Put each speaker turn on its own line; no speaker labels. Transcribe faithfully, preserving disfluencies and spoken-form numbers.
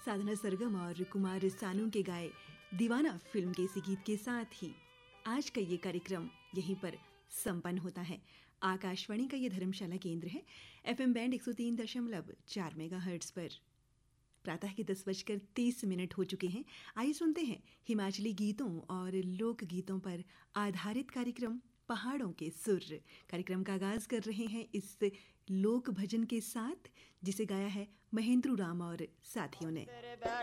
साधना सरगम और कुमार सानू के गाए दीवाना फिल्म के इसी गीत के साथ ही आज का ये कार्यक्रम यहीं पर संपन्न होता है। आकाशवाणी का ये धर्मशाला केंद्र है। एफएम बैंड एक सौ तीन दशमलव चार मेगाहर्ट्ज पर प्रातः के दस बजकर तीस मिनट हो चुके हैं। आइए सुनते हैं हिमाचली गीतों और लोक गीतों पर आधारित कार्यक्रम पहाड़ों के सुर। कार्यक्रम का आगाज कर रहे हैं इस लोक भजन के साथ जिसे गाया है महेंद्र राम और साथियों ने।